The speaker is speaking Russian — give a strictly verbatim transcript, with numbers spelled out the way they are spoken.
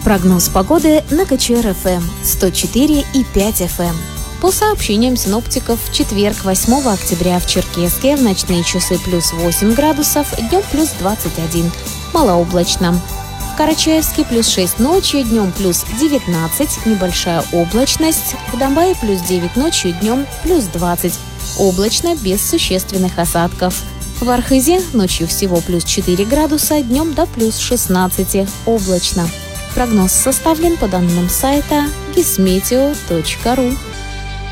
Прогноз погоды на КЧР-ФМ сто четыре и пять эф эм. По сообщениям синоптиков, в четверг, восьмого октября, в Черкесске в ночные часы плюс восемь градусов, днем плюс двадцать один, малооблачно. В Карачаевске плюс шесть ночью, днем плюс девятнадцать, небольшая облачность. В Домбае плюс девять ночью, днем плюс двадцать, облачно без существенных осадков. В Архызе ночью всего плюс четыре градуса, днем до плюс шестнадцать, облачно. Прогноз составлен по данным сайта гисметео точка ру.